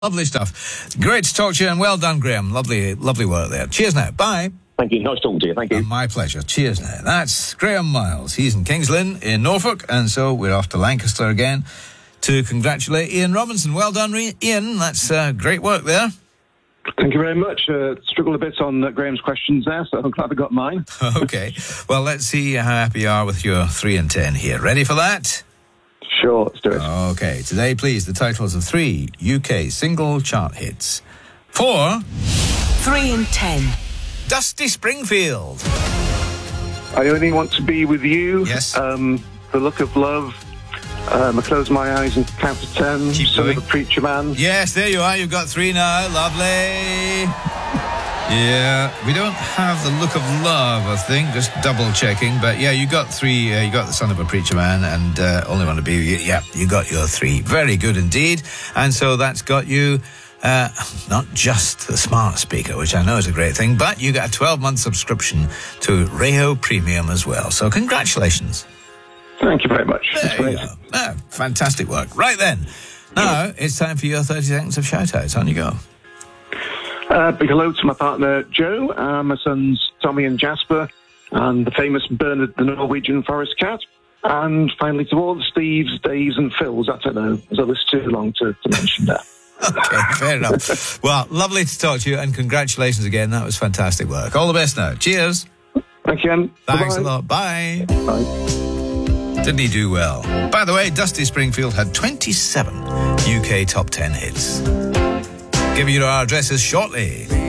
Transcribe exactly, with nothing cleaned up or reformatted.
Lovely stuff. Great to talk to you, and well done, Graham. Lovely, lovely work there. Cheers now. Bye. Thank you. Nice talking to you. Thank you. And my pleasure. Cheers now. That's Graham Miles. He's in Kings Lynn in Norfolk, and so we're off to Lancaster again to congratulate Ian Robinson. Well done, Ian. That's uh, great work there. Thank you very much. Uh, struggled a bit on uh, Graham's questions there, so I'm glad I got mine. Okay. Well, let's see how happy you are with your three and ten here. Ready for that? Sure, let's do it. Okay. Today, please, the titles of three U K single chart hits. For... Three and ten. Dusty Springfield. I Only Want to Be With You. Yes. Um, The Look of Love. Um, I Close My Eyes and Count to Ten. Keep Son going. of a Preacher Man. Yes, there you are. You've got three now. Lovely. Yeah, we don't have the Look of Love, I think. Just double checking. But yeah, you got three. Uh, you got The Son of a Preacher Man and uh, Only Want to Be With You. Yeah, you got your three. Very good indeed. And so that's got you uh, not just the smart speaker, which I know is a great thing, but you got a twelve-month subscription to Rayo Premium as well. So congratulations. Thank you very much. That's There you great. go. Ah, fantastic work. Right then. Now it's time for your thirty seconds of shout-outs. On you go. Uh, big hello to my partner Joe, uh, my sons Tommy and Jasper, and the famous Bernard the Norwegian forest cat. And finally to all the Steves, Daves and Phils. I don't know, there's a list too long to, to mention there. Okay, fair enough. Well, lovely to talk to you, and congratulations again. That was fantastic work. All the best now. Cheers. Thank you, Em. Thanks Bye-bye. a lot. Bye. Bye. Didn't he do well? By the way, Dusty Springfield had twenty-seven U K top ten hits. Give you our addresses shortly.